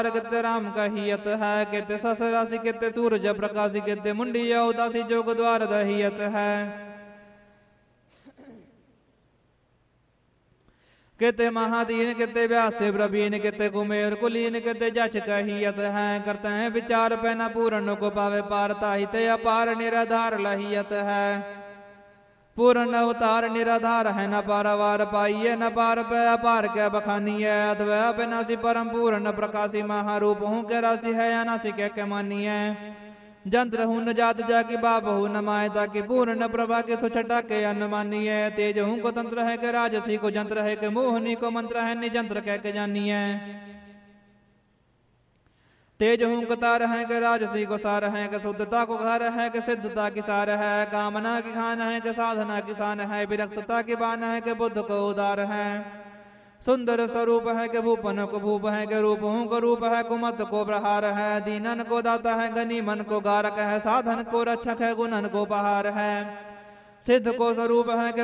कित्ते राम कहियत है, कित्ते सस राशि, कित्ते सूरज प्रकाशी, कित्ते मुंडिया उदासी जोग द्वार दहियत है। कित्ते महादीन, कित्ते व्यास प्रवीण, कित्ते कुमेर कुलीन, कित्ते जच कहियत है। करते हैं विचार पे न पूर्ण को पावे पार, ताहि ते अपार निराधार लहियत है। पूर्ण अवतार निराधार है, न पारावार पाइये, न पार पे अपार के बखानिय। अद्वय अविनाशी परम पूर्ण प्रकाशी, महारूप हूँ के राशि है, अनासी के मानिय। जंत्र हूँ न जात जाकी, बाप हूँ न माय ताकि, पूर्ण प्रभा के सुछटा के अनुमानिय। तेज हूँ को तंत्र है के राजसी को जंत्र है, के मोहनी को मंत्र है निजंत्र कह के जानिय। तेज हूँ कतार है के राजसी को सार है, के शुद्धता को घर है, के सिद्धता की सार है। कामना की खान है, के साधना किसान है, विरक्तता की बान है, के बुद्ध को उदार है। सुंदर स्वरूप है, के भूपन को भूप है, के रूप हूँ को रूप है, कुमत को प्रहार है। दीनन को दाता है, गनी मन को गारक है, साधन को रक्षक है, गुणन को पहार है। सिद्ध को स्वरूप है, के